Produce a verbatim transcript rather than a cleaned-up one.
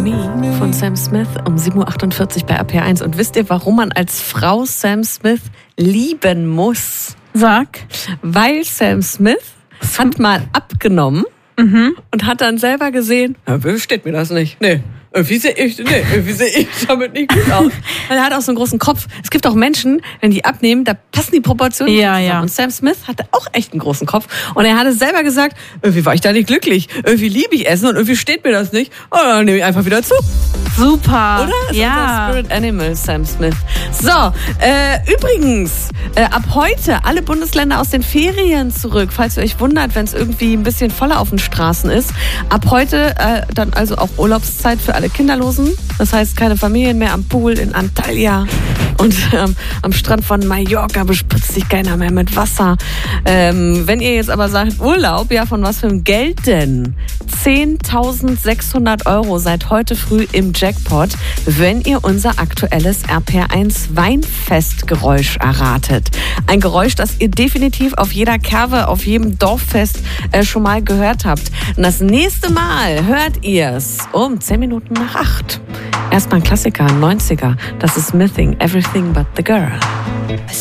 Me von Sam Smith um sieben Uhr achtundvierzig bei R P R eins. Und wisst ihr, warum man als Frau Sam Smith lieben muss? Sag. Weil Sam Smith hat mal abgenommen mhm. und hat dann selber gesehen, ja, steht mir das nicht. Nee. Irgendwie sehe ich, nee, irgendwie sehe ich damit nicht gut aus. Er hat auch so einen großen Kopf. Es gibt auch Menschen, wenn die abnehmen, da passen die Proportionen nicht ja, zusammen. ja. Und Sam Smith hatte auch echt einen großen Kopf. Und er hatte selber gesagt, irgendwie war ich da nicht glücklich. Irgendwie liebe ich Essen und irgendwie steht mir das nicht. Und dann nehme ich einfach wieder zu. Super. Oder? Ist ja. unser Spirit Animal, Sam Smith. So, äh, übrigens, äh, ab heute alle Bundesländer aus den Ferien zurück. Falls ihr euch wundert, wenn es irgendwie ein bisschen voller auf den Straßen ist. Ab heute äh, dann also auch Urlaubszeit für alle Kinderlosen. Das heißt, keine Familien mehr am Pool in Antalya. Und ähm, am Strand von Mallorca bespritzt sich keiner mehr mit Wasser. Ähm, wenn ihr jetzt aber sagt, Urlaub, ja, von was für einem Geld denn? zehntausendsechshundert Euro seit heute früh im Jackpot, wenn ihr unser aktuelles R P R eins Weinfestgeräusch erratet. Ein Geräusch, das ihr definitiv auf jeder Kerwe, auf jedem Dorffest äh, schon mal gehört habt. Und das nächste Mal hört ihr es um zehn Minuten nach acht. Erstmal ein Klassiker, neunziger. Das ist Missing Everything But The Girl.